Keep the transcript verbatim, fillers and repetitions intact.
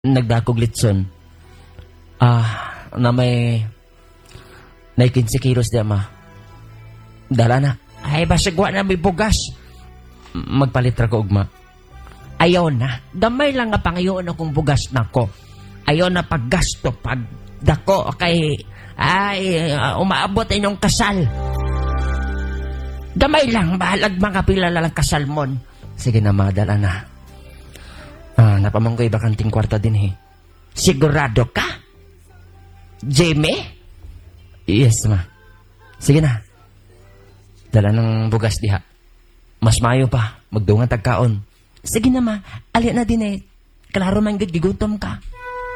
nagdakog litson. Ah, na may na quince kilos di ama. Dala na. Ay, basagwa na may bugas. Magpalit ra ko ugma. Ayaw na. Damay lang nga pangayoon akong bugas na ko. Ayaw na paggasto, pag dako, kay, ay, uh, umaabot inyong kasal. Damay lang, bahalag mga pilala lang kasal mon. Sige na, madala na. Ah, napamangkoy bakanting kwarta din eh. Sigurado ka? Jamie? Yes, ma. Sige na. Dala ng bugas diha. Mas mayo pa, magdungan tagkaon. Sige na ma, alin na din eh. Klaro man gud gigutom ka.